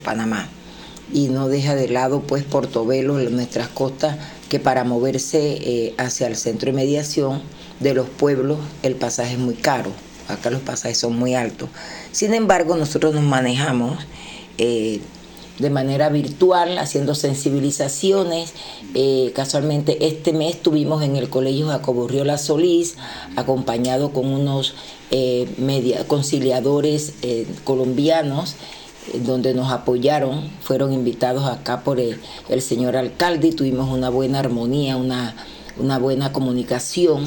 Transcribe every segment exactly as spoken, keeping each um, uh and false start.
Panamá, y no deja de lado pues Portobelo, nuestras costas, que para moverse eh, hacia el centro de mediación de los pueblos el pasaje es muy caro. Acá los pasajes son muy altos. Sin embargo, nosotros nos manejamos eh, de manera virtual, haciendo sensibilizaciones. Eh, casualmente este mes estuvimos en el Colegio Jacobo Urriola Solís, acompañado con unos eh, media, conciliadores eh, colombianos, donde nos apoyaron, fueron invitados acá por el, el señor alcalde, y tuvimos una buena armonía, una, una buena comunicación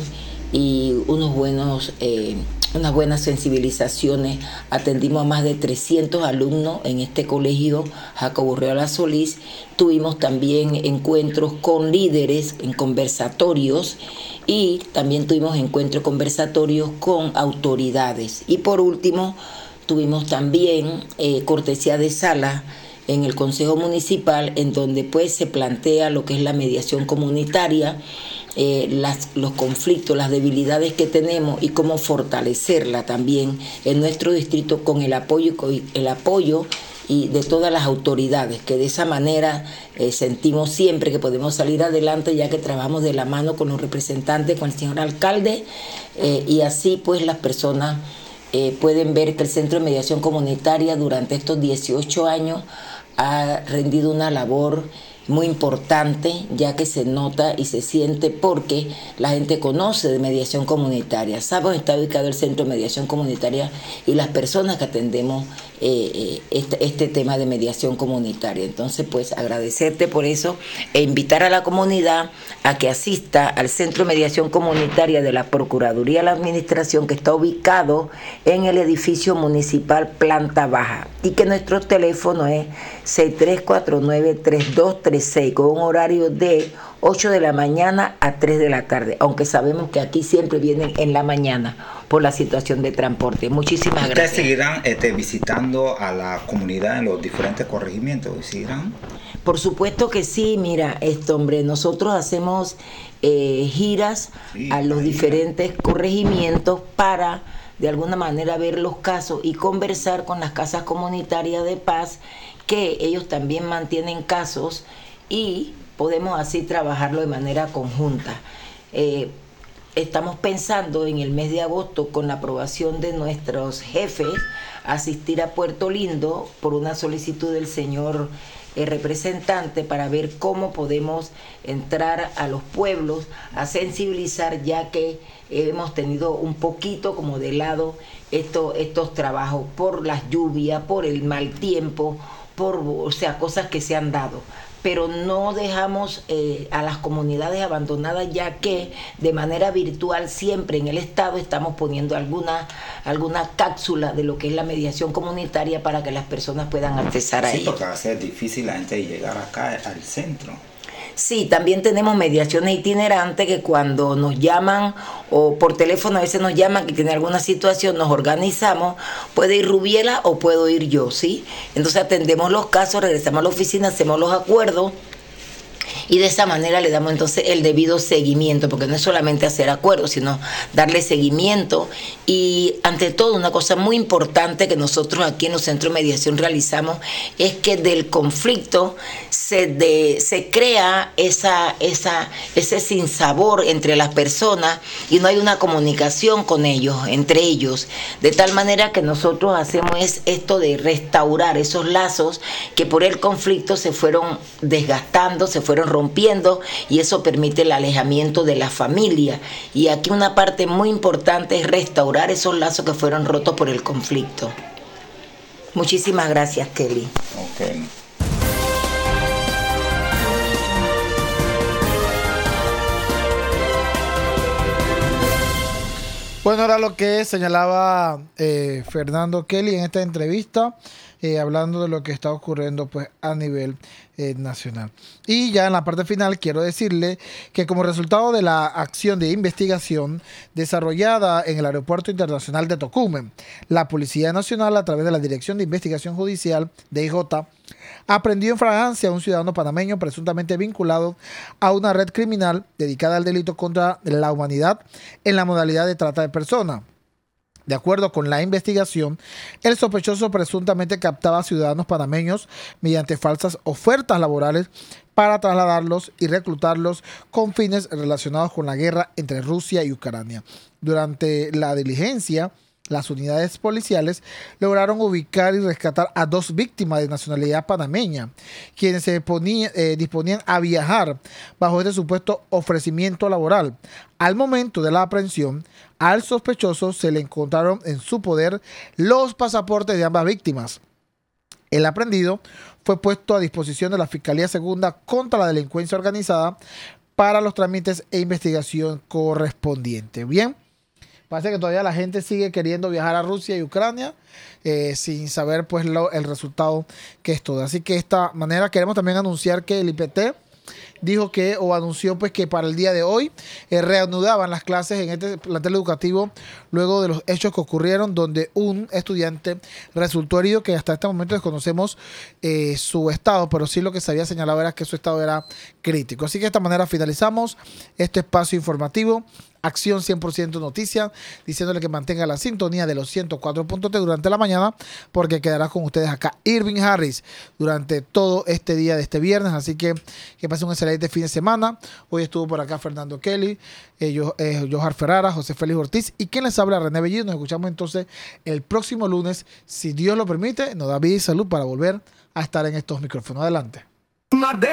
y unos buenos, eh, unas buenas sensibilizaciones. Atendimos a más de trescientos alumnos en este colegio Jacobo Urriola Solís. Tuvimos también encuentros con líderes en conversatorios, y también tuvimos encuentros conversatorios con autoridades. Y por último, tuvimos también eh, cortesía de sala en el Consejo Municipal, en donde pues se plantea lo que es la mediación comunitaria, eh, las, los conflictos, las debilidades que tenemos y cómo fortalecerla también en nuestro distrito con el apoyo, el apoyo y de todas las autoridades, que de esa manera eh, sentimos siempre que podemos salir adelante, ya que trabajamos de la mano con los representantes, con el señor alcalde, eh, y así pues las personas Eh, pueden ver que el Centro de Mediación Comunitaria durante estos dieciocho años ha rendido una labor muy importante, ya que se nota y se siente porque la gente conoce de mediación comunitaria, sabe dónde está ubicado el Centro de Mediación Comunitaria y las personas que atendemos eh, eh, este, este tema de mediación comunitaria. Entonces, pues agradecerte por eso e invitar a la comunidad a que asista al Centro de Mediación Comunitaria de la Procuraduría de la Administración, que está ubicado en el edificio municipal planta baja, y que nuestro teléfono es seis tres cuatro nueve, tres dos tres seis, con un horario de ocho de la mañana a tres de la tarde, aunque sabemos que aquí siempre vienen en la mañana por la situación de transporte. Muchísimas gracias. ¿Ustedes seguirán este, visitando a la comunidad en los diferentes corregimientos? ¿Seguirán? Por supuesto que sí. Mira, esto, hombre, nosotros hacemos eh, giras sí, a los diferentes gira. corregimientos para de alguna manera ver los casos y conversar con las casas comunitarias de paz, que ellos también mantienen casos, y podemos así trabajarlo de manera conjunta. Eh, estamos pensando en el mes de agosto, con la aprobación de nuestros jefes, asistir a Puerto Lindo por una solicitud del señor eh, representante, para ver cómo podemos entrar a los pueblos a sensibilizar, ya que hemos tenido un poquito como de lado esto, estos trabajos por las lluvias, por el mal tiempo, por, o sea, cosas que se han dado. Pero no dejamos eh, a las comunidades abandonadas, ya que de manera virtual siempre en el estado estamos poniendo alguna, alguna cápsula de lo que es la mediación comunitaria para que las personas puedan accesar a sí, ella. Porque va a ser difícil la gente llegar acá al centro. Sí, también tenemos mediaciones itinerantes, que cuando nos llaman o por teléfono a veces nos llaman que tiene alguna situación, nos organizamos, puede ir Rubiela o puedo ir yo, ¿sí? Entonces atendemos los casos, regresamos a la oficina, hacemos los acuerdos, y de esa manera le damos entonces el debido seguimiento, porque no es solamente hacer acuerdos, sino darle seguimiento. Y ante todo, una cosa muy importante que nosotros aquí en los centros de mediación realizamos es que del conflicto se, de, se crea esa, esa, ese sinsabor entre las personas y no hay una comunicación con ellos, entre ellos, de tal manera que nosotros hacemos es esto de restaurar esos lazos que por el conflicto se fueron desgastando, se fueron rompiendo, y eso permite el alejamiento de la familia. Y aquí una parte muy importante es restaurar esos lazos que fueron rotos por el conflicto. Muchísimas gracias, Kelly. Okay. Bueno, era lo que señalaba eh, Fernando Kelly en esta entrevista, eh, hablando de lo que está ocurriendo pues a nivel eh, nacional. Y ya en la parte final quiero decirle que como resultado de la acción de investigación desarrollada en el Aeropuerto Internacional de Tocumen, la Policía Nacional, a través de la Dirección de Investigación Judicial de I J, aprendió en fragancia a un ciudadano panameño presuntamente vinculado a una red criminal dedicada al delito contra la humanidad en la modalidad de trata de personas. De acuerdo con la investigación, el sospechoso presuntamente captaba a ciudadanos panameños mediante falsas ofertas laborales para trasladarlos y reclutarlos con fines relacionados con la guerra entre Rusia y Ucrania. Durante la diligencia, las unidades policiales lograron ubicar y rescatar a dos víctimas de nacionalidad panameña, quienes se ponía, eh, disponían a viajar bajo este supuesto ofrecimiento laboral. Al momento de la aprehensión, al sospechoso se le encontraron en su poder los pasaportes de ambas víctimas. El aprehendido fue puesto a disposición de la Fiscalía Segunda contra la Delincuencia Organizada para los trámites e investigación correspondientes. Bien. Parece que todavía la gente sigue queriendo viajar a Rusia y Ucrania eh, sin saber pues lo, el resultado que es todo. Así que de esta manera queremos también anunciar que el I P T dijo que o anunció pues que para el día de hoy eh, reanudaban las clases en este plantel educativo luego de los hechos que ocurrieron donde un estudiante resultó herido, que hasta este momento desconocemos eh, su estado, pero sí lo que se había señalado era que su estado era crítico. Así que de esta manera finalizamos este espacio informativo. Acción cien por ciento Noticias, diciéndole que mantenga la sintonía de los ciento cuatro punto tres durante la mañana, porque quedará con ustedes acá Irving Harris durante todo este día de este viernes. Así que que pasen un excelente fin de semana. Hoy estuvo por acá Fernando Kelly, eh, yo, eh, Johar Ferrara, José Félix Ortiz y quien les habla, René Bellido. Nos escuchamos entonces el próximo lunes, si Dios lo permite, nos da vida y salud para volver a estar en estos micrófonos. Adelante.